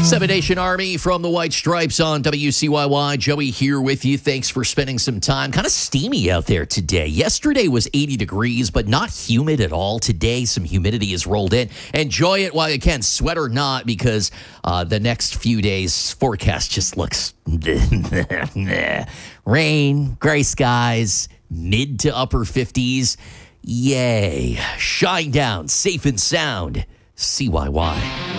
Seven Nation Army from the White Stripes on WCYY. Joey here with you. Thanks for spending some time. Kind of steamy out there today. Yesterday was 80 degrees, but not humid at all. Today, some humidity has rolled in. Enjoy it while you can, sweat or not, because the next few days forecast just looks rain, gray skies, mid to upper 50s. Yay. Shine down, safe and sound. CYY.